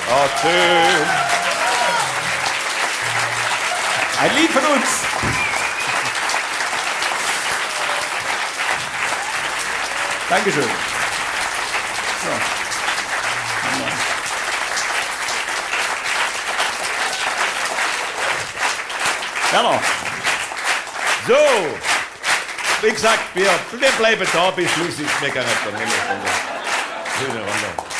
Oh, schön. Ein Lied von uns. Dankeschön. So. Werner. So. Wie gesagt, wir bleiben da bis Schluss. Ich schmecke nicht. Schöne Runde.